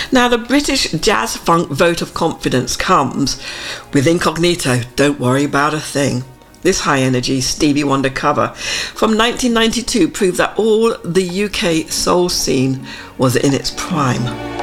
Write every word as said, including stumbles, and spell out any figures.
Now, the British jazz funk vote of confidence comes with Incognito, Don't Worry About a Thing. This high-energy Stevie Wonder cover from nineteen ninety-two proved that all the U K soul scene was in its prime.